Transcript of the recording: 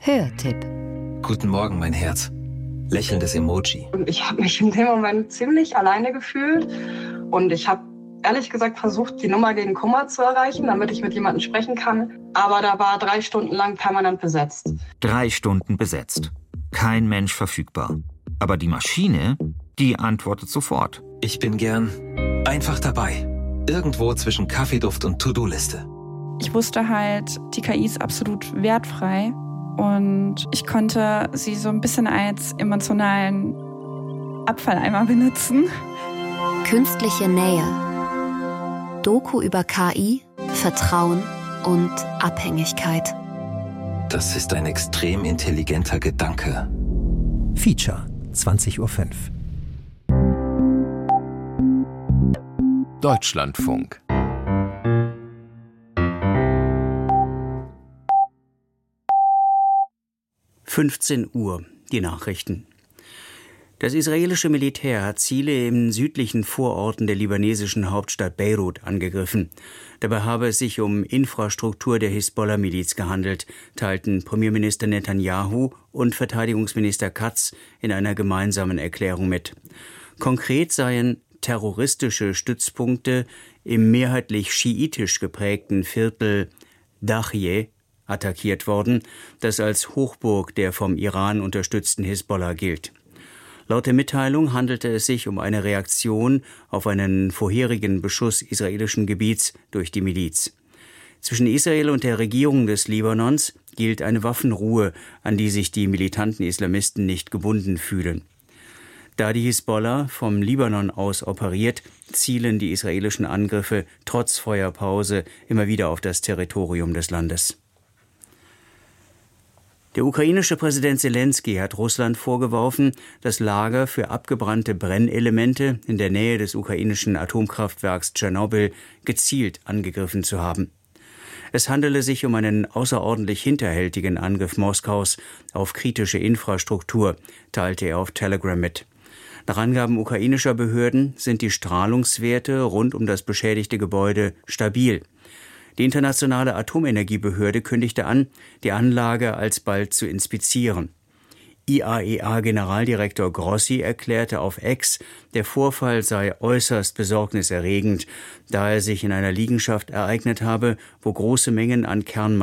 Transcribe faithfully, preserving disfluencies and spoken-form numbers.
Hörtipp. Guten Morgen, mein Herz. Lächelndes Emoji. Und ich habe mich in dem Moment ziemlich alleine gefühlt. Und ich habe ehrlich gesagt versucht, die Nummer gegen Kummer zu erreichen, damit ich mit jemandem sprechen kann. Aber da war drei Stunden lang permanent besetzt. Drei Stunden besetzt. Kein Mensch verfügbar. Aber die Maschine, die antwortet sofort. Ich bin gern einfach dabei. Irgendwo zwischen Kaffeeduft und To-Do-Liste. Ich wusste halt, die K I ist absolut wertfrei. Und ich konnte sie so ein bisschen als emotionalen Abfalleimer benutzen. Künstliche Nähe. Doku über K I, Vertrauen und Abhängigkeit. Das ist ein extrem intelligenter Gedanke. Feature, zwanzig Uhr fünf. Deutschlandfunk. fünfzehn Uhr, die Nachrichten. Das israelische Militär hat Ziele in südlichen Vororten der libanesischen Hauptstadt Beirut angegriffen. Dabei habe es sich um Infrastruktur der Hisbollah-Miliz gehandelt, teilten Premierminister Netanyahu und Verteidigungsminister Katz in einer gemeinsamen Erklärung mit. Konkret seien terroristische Stützpunkte im mehrheitlich schiitisch geprägten Viertel Dachje attackiert worden, das als Hochburg der vom Iran unterstützten Hisbollah gilt. Laut der Mitteilung handelte es sich um eine Reaktion auf einen vorherigen Beschuss israelischen Gebiets durch die Miliz. Zwischen Israel und der Regierung des Libanons gilt eine Waffenruhe, an die sich die militanten Islamisten nicht gebunden fühlen. Da die Hisbollah vom Libanon aus operiert, zielen die israelischen Angriffe trotz Feuerpause immer wieder auf das Territorium des Landes. Der ukrainische Präsident Selensky hat Russland vorgeworfen, das Lager für abgebrannte Brennelemente in der Nähe des ukrainischen Atomkraftwerks Tschernobyl gezielt angegriffen zu haben. Es handele sich um einen außerordentlich hinterhältigen Angriff Moskaus auf kritische Infrastruktur, teilte er auf Telegram mit. Nach Angaben ukrainischer Behörden sind die Strahlungswerte rund um das beschädigte Gebäude stabil. Die internationale Atomenergiebehörde kündigte an, die Anlage alsbald zu inspizieren. I A E A-Generaldirektor Grossi erklärte auf X, der Vorfall sei äußerst besorgniserregend, da er sich in einer Liegenschaft ereignet habe, wo große Mengen an Kernmaterial